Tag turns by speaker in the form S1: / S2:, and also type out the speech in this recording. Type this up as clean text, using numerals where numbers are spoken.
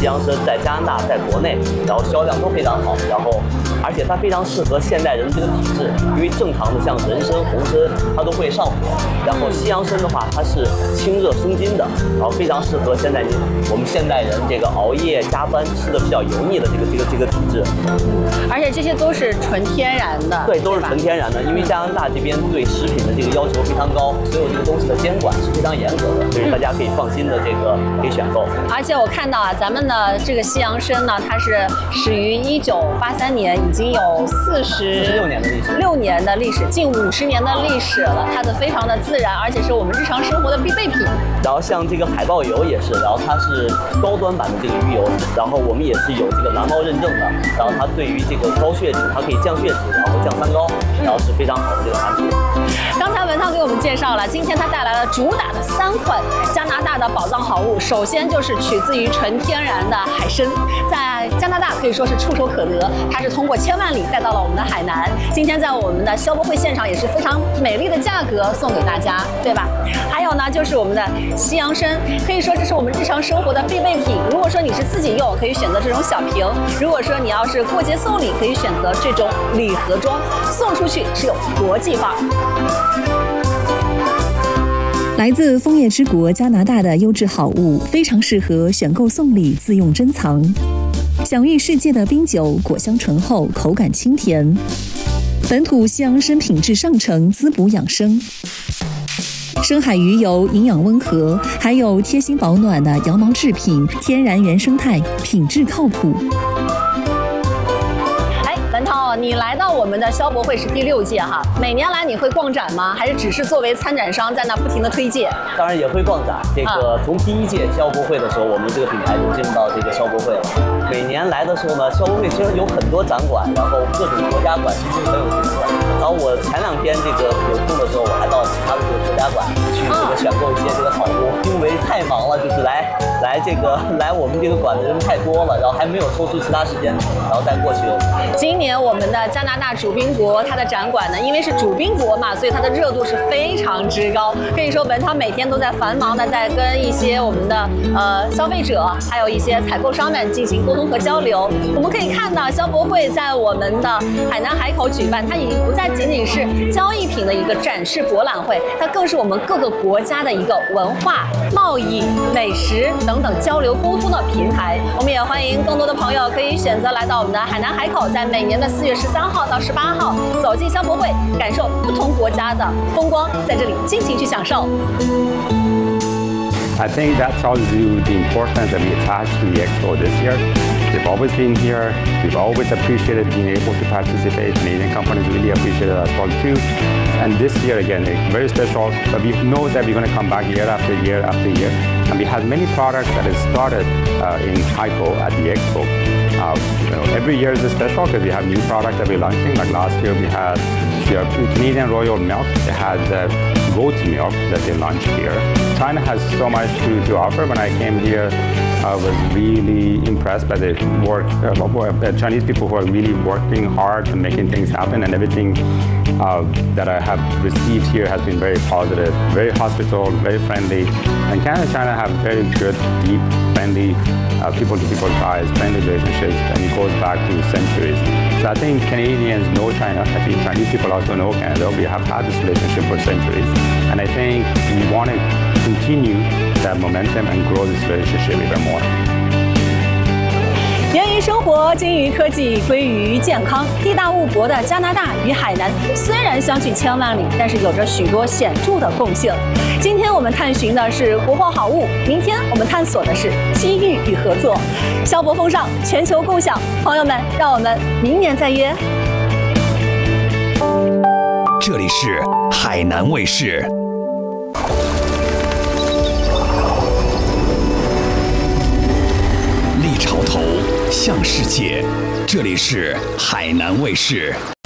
S1: 西洋参在加拿大、在国内，然后销量都非常好，然后而且它非常适合现代人的这个体质，因为正常的像人参、红参它都会上火，然后西洋参的话它是清热生津的，然后非常适合现在我们现代人这个熬夜加班吃的比较油腻的这个体质。
S2: 而且这些都是纯天然的，
S1: 对，都是纯天然的，因为加拿大这边对食品的这个要求非常高，所有这个东西的监管是非常严格的，所以大家可以放心的这个可以选购。
S2: 而且我看到啊，咱们的这个西洋参呢，它是始于1983年，已经有46
S1: 年的历史
S2: ，6年的历史，近50年的历史了。它的非常的自然，而且是我们日常生活的必备品。
S1: 然后像这个海豹油也是，然后它是高端版的这个鱼油，然后我们也是有这个蓝猫认证的，然后它对于这个高血脂，它可以降血脂，然后降三高，然后是非常好的这个产品。
S2: 刚才文涛给我们介绍了，今天他带来了主打的3款加拿大的宝藏好物。首先就是取自于纯天然的海参，在加拿大可以说是触手可得，它是通过千万里带到了我们的海南。今天在我们的消博会现场也是非常美丽的价格送给大家，对吧？还有呢，就是我们的西洋参，可以说这是我们日常生活的必备品。如果说你是自己用，可以选择这种小瓶；如果说你要是过节送礼，可以选择这种礼盒装，送出去是有国际化。
S3: 来自枫叶之国加拿大的优质好物，非常适合选购送礼、自用珍藏。享誉世界的冰酒，果香醇厚，口感清甜。本土西洋参品质上乘，滋补养生。深海鱼油营养温和，还有贴心保暖的羊毛制品，天然原生态，品质靠谱。
S2: 文涛，你来到我们的消博会是第6届哈，每年来你会逛展吗？还是只是作为参展商在那不停的推介？
S1: 当然也会逛展。这个从第1届消博会的时候，我们这个品牌就进入到这个消博会了。每年来的时候呢，消博会其实有很多展馆，然后各种国家馆其实很有意思。然后我前2天这个有空的时候，我还到其他的这个国家馆去这个选购一些这个好物，因为太忙了，就是来我们这个馆的人太多了，然后还没有抽出其他时间，然后再过去。
S2: 今年我们的加拿大主宾国，它的展馆呢，因为是主宾国嘛，所以它的热度是非常之高。可以说文涛每天都在繁忙的在跟一些我们的消费者，还有一些采购商们进行沟通和交流。我们可以看到消博会在我们的海南海口举办，它已经不再仅仅是交易品的一个展示博览会，它更是我们各个国家的一个文化、贸易、美食等等交流沟通的平台。我们也欢迎更多的朋友可以选择来到我们的海南海口，在每年的4月13号到18号走进消博会，感受不同国家的风光，在这里尽情去享受。
S4: I think that tells you the importance that we attach to the expo this year. They've always been here. We've always appreciated being able to participate. Canadian companies really appreciate it as well too. And this year again, very special. But we know that we're going to come back year after year after year. And we have many products that have started in Haikou at the expo. Every year is special because we have new products that we're launching. Like last year we had Canadian Royal Milk. They had goat milk that they launched here. China has so much to offer. When I came here, I was really impressed by the work. Chinese people who are really working hard and making things happen, and everything that I have received here has been very positive, very hospitable, very friendly. And Canada and China have very good, deep, friendly people-to-people ties, friendly relationships, and it goes back to centuries. So I think Canadians know China. I think Chinese people also know Canada. We have had this relationship for centuries. And I think we want to continue that momentum and grow this relationship even more.
S2: 源于生活，精于科技，归于健康。地大物博的加拿大与海南虽然相距千万里，但是有着许多显著的共性。今天我们探寻的是国货好物，明天我们探索的是机遇与合作。消博风尚，全球共享，朋友们，让我们明年再约。
S5: 这里是海南卫视。立潮头向世界，这里是海南卫视。